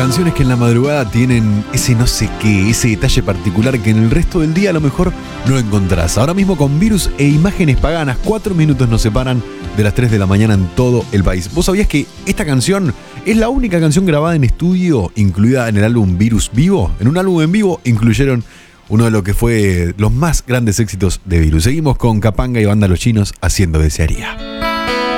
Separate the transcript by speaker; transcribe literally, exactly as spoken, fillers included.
Speaker 1: canciones que en la madrugada tienen ese no sé qué, ese detalle particular que en el resto del día a lo mejor no encontrás. Ahora mismo con Virus e Imágenes Paganas, cuatro minutos nos separan de las tres de la mañana en todo el país. ¿Vos sabías que esta canción es la única canción grabada en estudio incluida en el álbum Virus Vivo? En un álbum en vivo incluyeron uno de lo que fue los más grandes éxitos de Virus. Seguimos con Capanga y Banda Los Chinos haciendo Desearía.